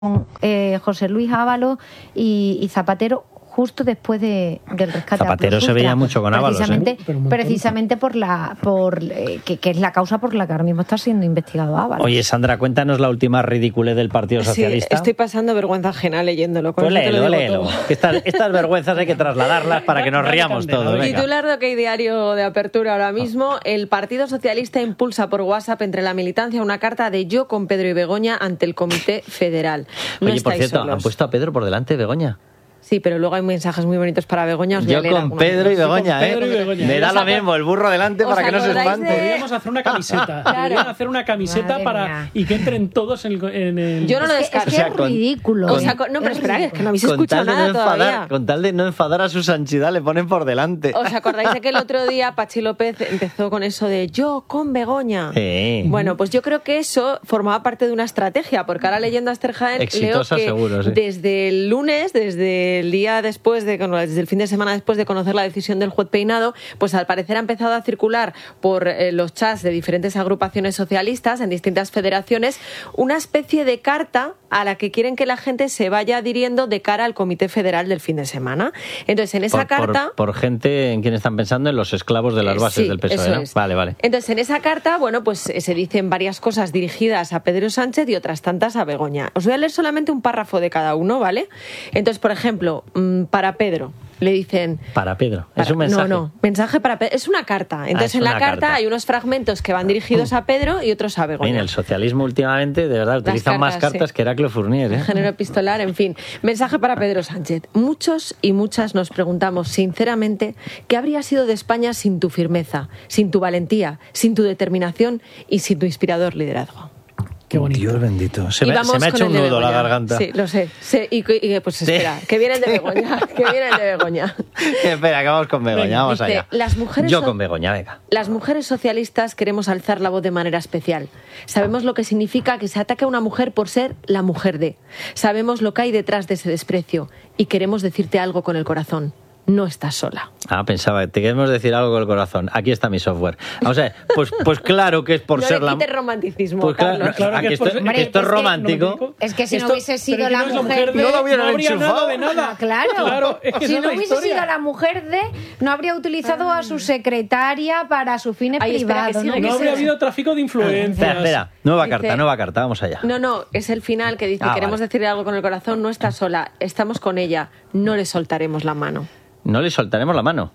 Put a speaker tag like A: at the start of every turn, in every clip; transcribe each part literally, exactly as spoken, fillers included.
A: Eh, José Luis Ábalos y, y Zapatero justo después de, del rescate.
B: Zapatero se veía mucho con Ábalos,
A: precisamente,
B: ¿eh?
A: precisamente por la por eh, que, que es la causa por la que ahora mismo está siendo investigado Ábalos.
B: Oye, Sandra, cuéntanos la última ridiculez del Partido Socialista.
C: Sí, estoy pasando vergüenza ajena leyéndolo. Con
B: pues léelo,
C: lo
B: léelo. Estas, estas vergüenzas hay que trasladarlas para que nos riamos todos. Venga.
C: Titular de OK Diario de apertura ahora mismo: el Partido Socialista impulsa por WhatsApp entre la militancia una carta de yo con Pedro y Begoña ante el Comité Federal. No
B: Oye, por cierto,
C: solos.
B: ¿han puesto a Pedro por delante de Begoña?
C: Sí, pero luego hay mensajes muy bonitos para Begoña. Os voy
B: Yo
C: a leer
B: con Pedro y Begoña, ¿eh?
D: Pedro y Begoña.
B: Me da lo mismo, el burro delante para que no se espante.
D: De... Deberíamos hacer una camiseta.
C: Claro.
D: Deberían hacer una camiseta
A: Madre
D: para
A: mía.
D: y que entren todos en el... En el...
C: Yo no lo
A: Es que, es,
C: descarto.
A: que
B: O sea,
A: es
B: con-
A: ridículo.
C: O
A: ¿eh?
C: sea, con- no, pero
A: Es
C: espera, es que no habéis
B: Con
C: escuchado
B: tal, de
C: nada
B: no enfadar,
C: todavía.
B: con tal de no enfadar a su sanchidad, le ponen por delante.
C: ¿Os acordáis de que el otro día Pachi López empezó con eso de yo con Begoña?
B: Sí.
C: Bueno, pues yo creo que eso formaba parte de una estrategia, porque ahora leyendo a Esther Jaén
B: Exitosa,
C: leo que
B: seguro, sí.
C: desde el lunes, desde el día después de, desde el fin de semana después de conocer la decisión del juez Peinado, pues al parecer ha empezado a circular por eh, los chats de diferentes agrupaciones socialistas en distintas federaciones una especie de carta a la que quieren que la gente se vaya adhiriendo de cara al Comité Federal del fin de semana. Entonces, en esa
B: por,
C: carta...
B: por, por gente en quien están pensando en los esclavos de las bases
C: Sí,
B: del P S O E,
C: eso
B: ¿no?
C: es.
B: Vale, vale.
C: Entonces, en esa carta, bueno, pues eh, se dicen varias cosas dirigidas a Pedro Sánchez y otras tantas a Begoña. Os voy a leer solamente un párrafo de cada uno, ¿vale? Entonces, por ejemplo, mmm, para Pedro le dicen...
B: Para Pedro.
C: Para-
B: Es un mensaje.
C: No, no, mensaje para Pedro. Es una carta. Entonces,
B: es
C: en la
B: una
C: carta,
B: carta.
C: hay unos fragmentos que van dirigidos a Pedro y otros a Begoña.
B: En el socialismo últimamente, de verdad, utilizan más
C: cartas,
B: cartas
C: sí.
B: que Heraclio Fournier, ¿eh?
C: Género epistolar, en fin. Mensaje para Pedro Sánchez. Muchos y muchas nos preguntamos sinceramente qué habría sido de España sin tu firmeza, sin tu valentía, sin tu determinación y sin tu inspirador liderazgo.
D: Qué bonito.
B: Dios bendito. Se
C: Y
B: me,
C: vamos
B: se me ha
C: con
B: hecho
C: el
B: un
C: de
B: nudo la
C: Begoña.
B: garganta.
C: Sí, lo sé. Sí, y, y, pues espera, que viene el de Begoña. Que viene el de Begoña.
B: Espera, que vamos con Begoña,
C: Venga,
B: vamos
C: dice,
B: allá.
C: las mujeres
B: Yo
C: son-
B: con Begoña, venga.
C: Las mujeres socialistas queremos alzar la voz de manera especial. Sabemos lo que significa que se ataque a una mujer por ser la mujer de. Sabemos lo que hay detrás de ese desprecio y queremos decirte algo con el corazón. No estás sola.
B: Ah, pensaba, te queremos decir algo con el corazón. Aquí está mi software. Vamos a ver, pues, pues claro que es por
C: no
B: ser
C: le
B: la...
C: quites romanticismo,
B: Pues claro,
C: Carlos.
D: Claro
B: aquí
D: que es por
B: esto,
D: ser-
B: que
A: Hombre,
B: esto es
A: es que-
B: romántico.
A: Es que si
D: Esto-
A: no hubiese sido
D: pero que
A: la
D: no es la
A: mujer,
D: mujer
A: de...
D: de-
B: No lo hubieran
D: no habría
B: enchufado.
D: nada de nada.
A: Claro,
D: Claro, es que
A: si
D: esa
A: no
D: es la
A: hubiese
D: historia.
A: sido la mujer de, no habría utilizado a su secretaria para sus fines
C: Ay, espera, que
A: privados.
C: sigue,
A: ¿no?
C: que
D: No habría
C: sí.
D: habido tráfico de influencias.
B: Espera, espera. Nueva
C: Dice-
B: carta, nueva carta. Vamos allá.
C: No, no, es el final que dice,
B: Ah,
C: queremos
B: vale.
C: decirle algo con el corazón, no estás sola, estamos con ella, no le soltaremos la mano.
B: No le soltaremos la mano.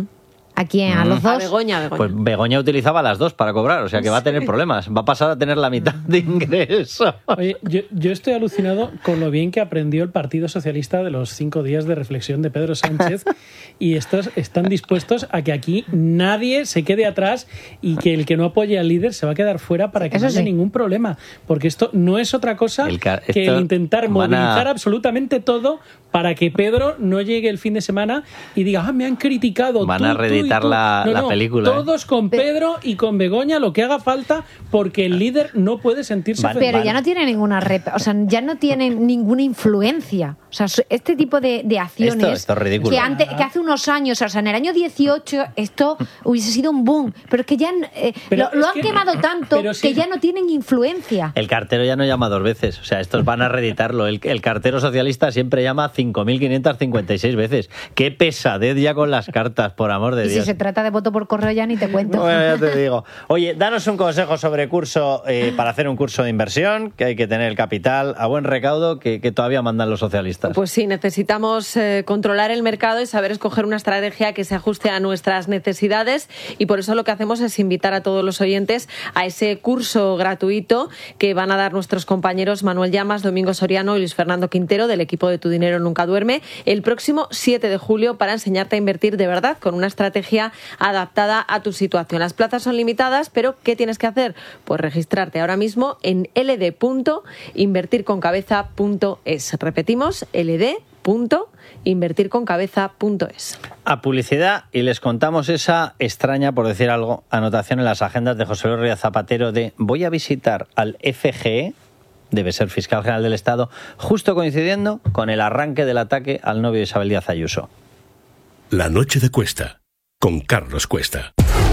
A: ¿A quién? ¿A
B: Mm.
A: los
C: A
A: dos?
C: Begoña, a Begoña.
B: Pues Begoña utilizaba las dos para cobrar, o sea que va a tener problemas. Va a pasar a tener la mitad de ingreso.
D: Oye, yo, yo estoy alucinado con lo bien que aprendió el Partido Socialista de los cinco días de reflexión de Pedro Sánchez y estos están dispuestos a que aquí nadie se quede atrás y que el que no apoye al líder se va a quedar fuera para que
A: Eso
D: no haya
A: sí.
D: ningún problema. Porque esto no es otra cosa
B: El ca-
D: que
B: esto
D: el intentar
B: van a-
D: movilizar absolutamente todo para que Pedro no llegue el fin de semana y diga, ah, me han criticado.
B: Van
D: tú,
B: a
D: tú y
B: reeditar
D: tú".
B: la-
D: No,
B: la
D: no,
B: película, ¿eh?
D: Todos con Pedro y con Begoña, lo que haga falta, porque el líder no puede sentirse
B: Vale,
D: ofendido.
A: Pero ya no tiene ninguna rep o sea, ya no tienen ninguna influencia. O sea, su- este tipo de, de acciones
B: Esto- esto es ridículo.
A: que antes, que hace unos años, o sea, en el año dieciocho esto hubiese sido un boom, pero es que ya eh,
D: Pero
A: lo, lo
D: es
A: han
D: que-
A: quemado tanto
D: pero sí.
A: que ya no tienen influencia.
B: El cartero ya no llama dos veces, o sea, estos van a reeditarlo. El, el cartero socialista siempre llama cinco mil quinientas cincuenta y seis veces. Qué pesadez ya con las cartas, por amor de
A: Y si
B: Dios.
A: se trata de voto por correo ya ni te cuento.
B: Bueno, ya te digo. Oye, danos un consejo sobre curso eh, para hacer un curso de inversión, que hay que tener el capital a buen recaudo, que, que todavía mandan los socialistas.
C: Pues sí, necesitamos eh, controlar el mercado y saber escoger una estrategia que se ajuste a nuestras necesidades y por eso lo que hacemos es invitar a todos los oyentes a ese curso gratuito que van a dar nuestros compañeros Manuel Llamas, Domingo Soriano y Luis Fernando Quintero del equipo de Tu Dinero Nunca Duerme el próximo siete de julio para enseñarte a invertir de verdad con una estrategia adaptada a tu situación. Las plazas son limitadas, pero ¿qué tienes que hacer? Pues registrarte ahora mismo en l d punto invertir con cabeza punto es. Repetimos, l d punto invertir con cabeza punto es.
B: A publicidad y les contamos esa extraña, por decir algo, anotación en las agendas de José Luis Rodríguez Zapatero de voy a visitar al F G E, debe ser Fiscal General del Estado, justo coincidiendo con el arranque del ataque al novio de Isabel Díaz Ayuso.
E: La noche de Cuesta, con Carlos Cuesta.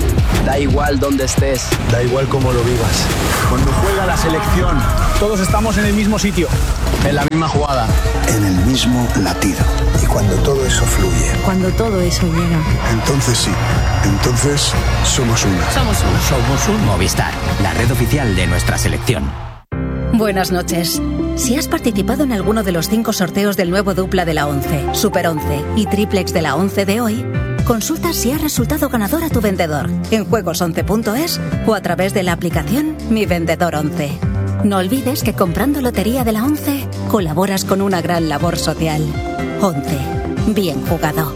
E: Da igual dónde estés.
F: Da igual cómo lo vivas.
G: Cuando juega la selección, todos estamos en el mismo sitio.
E: En la misma jugada.
H: En el mismo latido. Y cuando todo eso fluye.
I: Cuando todo eso llega.
H: Entonces sí. Entonces somos uno.
I: Somos uno.
J: Somos un Movistar, la red oficial de nuestra selección.
K: Buenas noches. Si has participado en alguno de los cinco sorteos del nuevo dupla de la once, Super once y Triplex de la once de hoy, consulta si has resultado ganador a tu vendedor en juegos once punto es o a través de la aplicación Mi Vendedor once. No olvides que comprando Lotería de la once colaboras con una gran labor social. once. Bien jugado.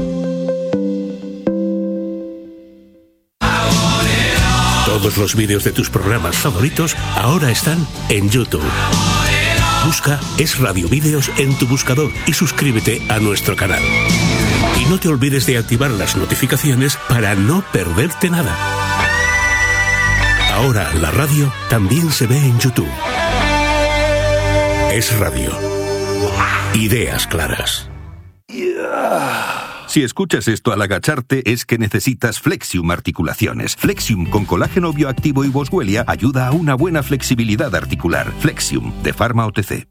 L: Todos los vídeos de tus programas favoritos ahora están en YouTube. Busca Es Radio Vídeos en tu buscador y suscríbete a nuestro canal. Y no te olvides de activar las notificaciones para no perderte nada. Ahora la radio también se ve en YouTube. Es Radio. Ideas claras.
M: Si escuchas esto al agacharte es que necesitas Flexium Articulaciones. Flexium con colágeno bioactivo y boswellia ayuda a una buena flexibilidad articular. Flexium, de Pharma O T C.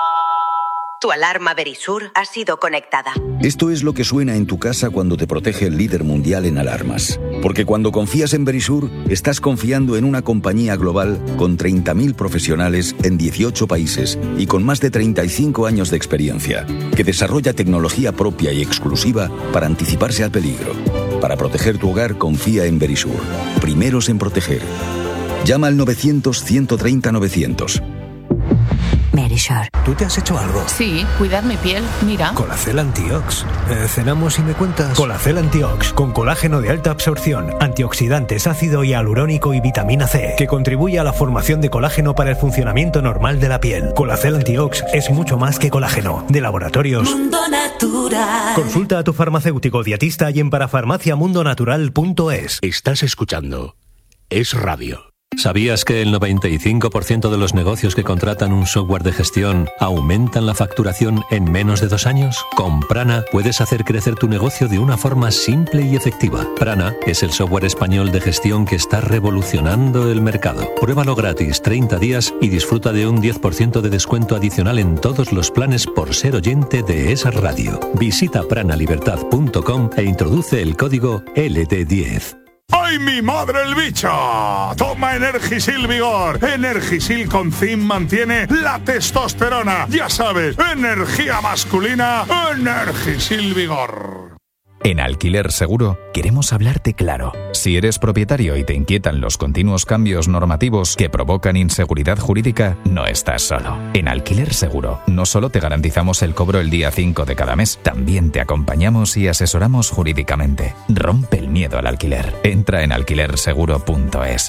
N: Tu alarma Verisur ha sido conectada.
O: Esto es lo que suena en tu casa cuando te protege el líder mundial en alarmas. Porque cuando confías en Verisur, estás confiando en una compañía global con treinta mil profesionales en dieciocho países y con más de treinta y cinco años de experiencia, que desarrolla tecnología propia y exclusiva para anticiparse al peligro. Para proteger tu hogar, confía en Verisur. Primeros en proteger. Llama al novecientos, ciento treinta, novecientos.
P: Verisur.
Q: ¿Tú te has hecho algo?
P: Sí, cuidar mi piel, mira.
Q: Colacel Antiox. Eh, ¿Cenamos y me cuentas? Colacel Antiox, con colágeno de alta absorción, antioxidantes, ácido hialurónico y vitamina C, que contribuye a la formación de colágeno para el funcionamiento normal de la piel. Colacel Antiox es mucho más que colágeno. De laboratorios
R: Mundo Natural.
Q: Consulta a tu farmacéutico dietista y en parafarmacia mundo natural punto es.
L: Estás escuchando Es Radio.
S: ¿Sabías que el noventa y cinco por ciento de los negocios que contratan un software de gestión aumentan la facturación en menos de dos años? Con Prana puedes hacer crecer tu negocio de una forma simple y efectiva. Prana es el software español de gestión que está revolucionando el mercado. Pruébalo gratis treinta días y disfruta de un diez por ciento de descuento adicional en todos los planes por ser oyente de esa radio. Visita pranalibertad punto com e introduce el código L D diez.
T: ¡Ay, mi madre el bicho! Toma Energisil Vigor. Energisil con zinc mantiene la testosterona. Ya sabes, energía masculina, Energisil Vigor.
U: En Alquiler Seguro queremos hablarte claro. Si eres propietario y te inquietan los continuos cambios normativos que provocan inseguridad jurídica, no estás solo. En Alquiler Seguro no solo te garantizamos el cobro el día cinco de cada mes, también te acompañamos y asesoramos jurídicamente. Rompe el miedo al alquiler. Entra en alquiler seguro punto es.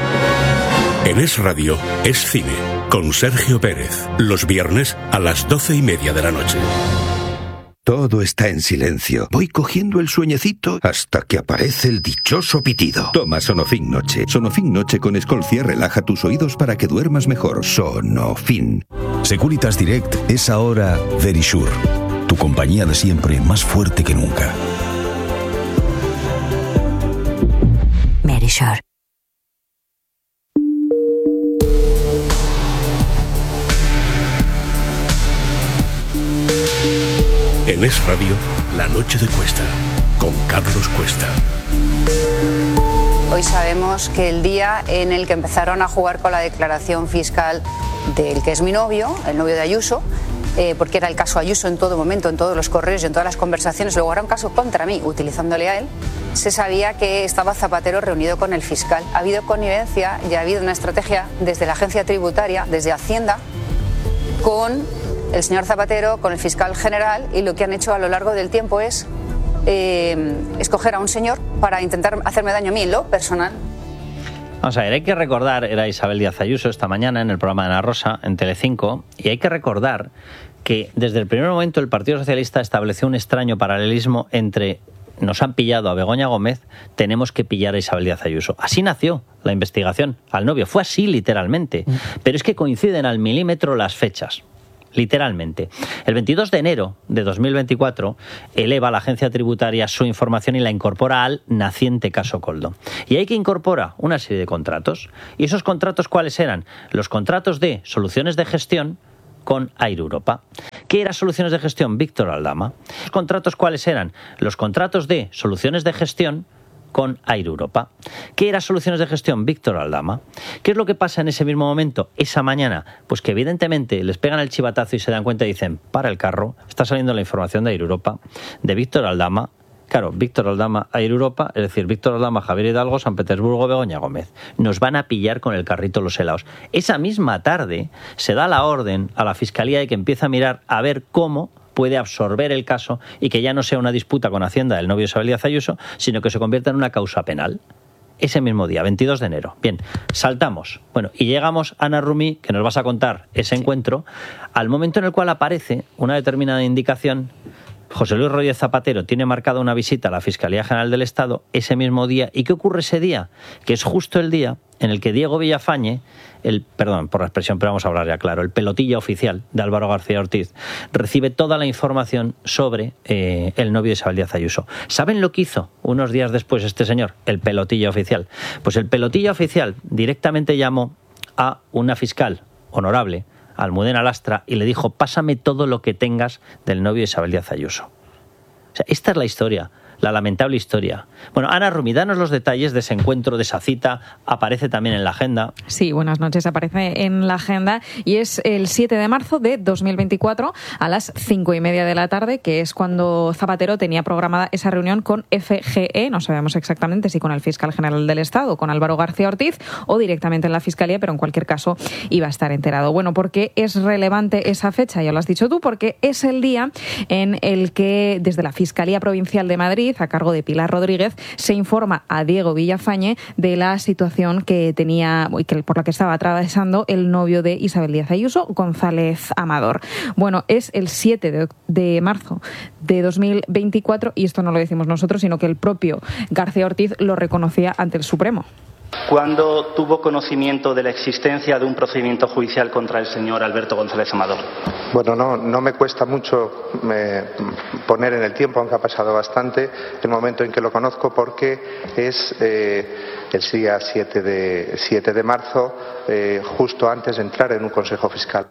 L: En Es Radio, Es Cine, con Sergio Pérez. Los viernes a las doce y media de la noche.
M: Todo está en silencio. Voy cogiendo el sueñecito hasta que aparece el dichoso pitido. Toma Sonofin Noche. Sonofin Noche con Escolcia relaja tus oídos para que duermas mejor. Sonofin.
O: Securitas Direct es ahora Verisur. Tu compañía de siempre, más fuerte que nunca.
P: Verisur.
L: En Es Radio, La Noche de Cuesta, con Carlos Cuesta.
V: Hoy sabemos que el día en el que empezaron a jugar con la declaración fiscal del que es mi novio, el novio de Ayuso, eh, porque era el caso Ayuso en todo momento, en todos los correos y en todas las conversaciones, luego era un caso contra mí, utilizándole a él, se sabía que estaba Zapatero reunido con el fiscal. Ha habido connivencia y ha habido una estrategia desde la agencia tributaria, desde Hacienda, con el señor Zapatero, con el fiscal general, y lo que han hecho a lo largo del tiempo es eh, escoger a un señor para intentar hacerme daño a mí en lo personal.
B: Vamos a ver, hay que recordar, era Isabel Díaz Ayuso esta mañana en el programa de Ana Rosa, en Telecinco, y hay que recordar que desde el primer momento el Partido Socialista estableció un extraño paralelismo entre nos han pillado a Begoña Gómez, tenemos que pillar a Isabel Díaz Ayuso. Así nació la investigación al novio, fue así literalmente, pero es que coinciden al milímetro las fechas. literalmente. El veintidós de enero de dos mil veinticuatro eleva la agencia tributaria su información y la incorpora al naciente caso Koldo. Y ahí que incorpora una serie de contratos. ¿Y esos contratos cuáles eran? Los contratos de soluciones de gestión con Air Europa. ¿Qué eran soluciones de gestión? Víctor Aldama. ¿Los contratos cuáles eran? Los contratos de soluciones de gestión con Air Europa. ¿Qué era soluciones de gestión? Víctor Aldama. ¿Qué es lo que pasa en ese mismo momento, esa mañana? Pues que evidentemente les pegan el chivatazo y se dan cuenta y dicen, para el carro, está saliendo la información de Air Europa, de Víctor Aldama. Claro, Víctor Aldama, Air Europa, es decir, Víctor Aldama, Javier Hidalgo, San Petersburgo, Begoña Gómez. Nos van a pillar con el carrito los helados. Esa misma tarde se da la orden a la Fiscalía de que empiece a mirar a ver cómo puede absorber el caso y que ya no sea una disputa con Hacienda del novio de Isabel Díaz Ayuso, sino que se convierta en una causa penal. Ese mismo día, veintidós de enero. Bien, saltamos. Bueno, y llegamos, Ana Rumí, que nos vas a contar ese sí. encuentro, al momento en el cual aparece una determinada indicación. José Luis Rodríguez Zapatero tiene marcada una visita a la Fiscalía General del Estado ese mismo día. ¿Y qué ocurre ese día? Que es justo el día en el que Diego Villafañe, el, perdón por la expresión, pero vamos a hablar ya claro, el pelotilla oficial de Álvaro García Ortiz, recibe toda la información sobre eh, el novio de Isabel Díaz Ayuso. ¿Saben lo que hizo unos días después este señor? El pelotilla oficial. Pues el pelotilla oficial directamente llamó a una fiscal honorable, Almudena Lastra, y le dijo, pásame todo lo que tengas del novio de Isabel Díaz Ayuso. O sea, esta es la historia, la lamentable historia. Bueno, Ana Rumí, danos los detalles de ese encuentro, de esa cita. Aparece también en la agenda.
F: Sí, buenas noches. Aparece en la agenda y es el siete de marzo de dos mil veinticuatro a las cinco y media de la tarde, que es cuando Zapatero tenía programada esa reunión con F G E. No sabemos exactamente si con el fiscal general del Estado, con Álvaro García Ortiz, o directamente en la Fiscalía, pero en cualquier caso iba a estar enterado. Bueno, ¿por qué es relevante esa fecha? Ya lo has dicho tú, porque es el día en el que desde la Fiscalía Provincial de Madrid, a cargo de Pilar Rodríguez, se informa a Diego Villafañe de la situación que tenía y que por la que estaba atravesando el novio de Isabel Díaz Ayuso, González Amador. Bueno, es el siete de marzo de dos mil veinticuatro y esto no lo decimos nosotros, sino que el propio García Ortiz lo reconocía ante el Supremo.
I: ¿Cuándo tuvo conocimiento de la existencia de un procedimiento judicial contra el señor Alberto González Amador?
R: Bueno, no, no me cuesta mucho eh, poner en el tiempo, aunque ha pasado bastante, el momento en que lo conozco, porque es eh, el día siete de marzo, eh, justo antes de entrar en un consejo fiscal.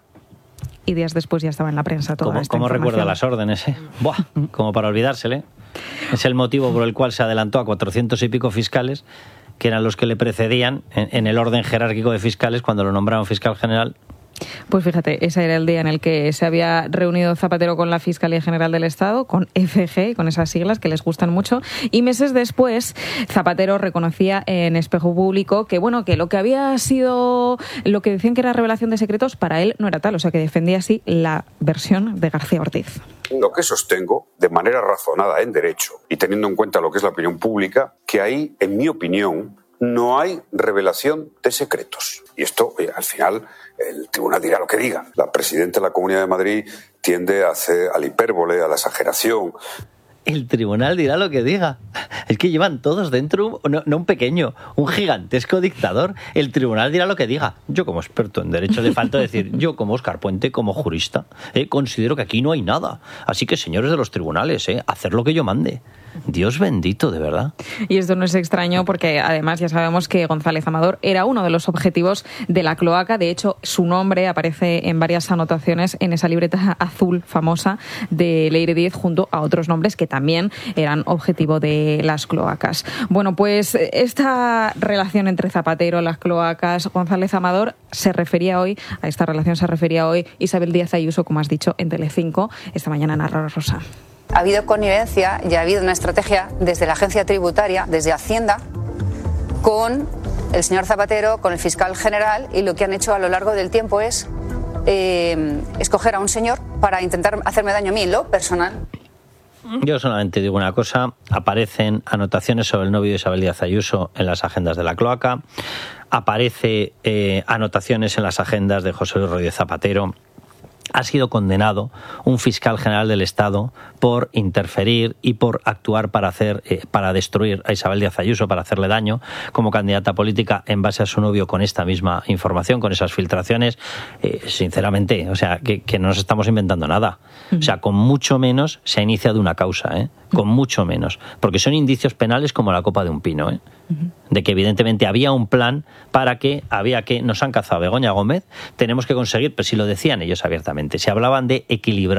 F: Y días después ya estaba en la prensa toda
B: ¿Cómo,
F: esta
B: ¿cómo
F: información?
B: recuerda las órdenes? Eh? Buah, como para olvidársele. Es el motivo por el cual se adelantó a cuatrocientos y pico fiscales, que eran los que le precedían en, en el orden jerárquico de fiscales cuando lo nombraron fiscal general.
F: Pues fíjate, ese era el día en el que se había reunido Zapatero con la Fiscalía General del Estado, con F G, con esas siglas que les gustan mucho, y meses después Zapatero reconocía en Espejo Público que bueno, que lo que había sido, lo que decían que era revelación de secretos, para él no era tal, o sea que defendía así la versión de García Ortiz.
W: Lo que sostengo, de manera razonada en derecho, y teniendo en cuenta lo que es la opinión pública, que ahí, en mi opinión, no hay revelación de secretos. Y esto, oye, al final, el tribunal dirá lo que diga. La presidenta de la Comunidad de Madrid tiende a hacer a la hipérbole, a la exageración.
B: El tribunal dirá lo que diga. Es que llevan todos dentro, no, no un pequeño, un gigantesco dictador. El tribunal dirá lo que diga. Yo, como experto en derecho, le falta decir, yo como Óscar Puente, como jurista, eh, considero que aquí no hay nada. Así que, señores de los tribunales, eh, hacer lo que yo mande. Dios bendito, de verdad.
F: Y esto no es extraño porque además ya sabemos que González Amador era uno de los objetivos de la cloaca. De hecho, su nombre aparece en varias anotaciones en esa libreta azul famosa de Leire Díez, junto a otros nombres que también eran objetivo de las cloacas. Bueno, pues esta relación entre Zapatero, las cloacas, González Amador, se refería hoy, a esta relación se refería hoy Isabel Díaz Ayuso, como has dicho, en Telecinco, esta mañana narra Rosa.
V: Ha habido connivencia y ha habido una estrategia desde la agencia tributaria, desde Hacienda, con el señor Zapatero, con el fiscal general, y lo que han hecho a lo largo del tiempo es eh, escoger a un señor para intentar hacerme daño a mí en lo personal.
B: Yo solamente digo una cosa, aparecen anotaciones sobre el novio de Isabel Díaz Ayuso en las agendas de la cloaca, aparece eh, anotaciones en las agendas de José Luis Rodríguez Zapatero, ha sido condenado un fiscal general del Estado por interferir y por actuar para hacer, eh, para destruir a Isabel Díaz Ayuso, para hacerle daño como candidata política en base a su novio con esta misma información, con esas filtraciones. Eh, sinceramente, o sea, que, que no nos estamos inventando nada. O sea, con mucho menos se ha iniciado una causa, ¿eh? Con mucho menos. Porque son indicios penales como la copa de un pino, ¿eh? De que evidentemente había un plan para que había que, nos han cazado a Begoña Gómez, tenemos que conseguir, pero si lo decían ellos abiertamente, si hablaban de equilibrar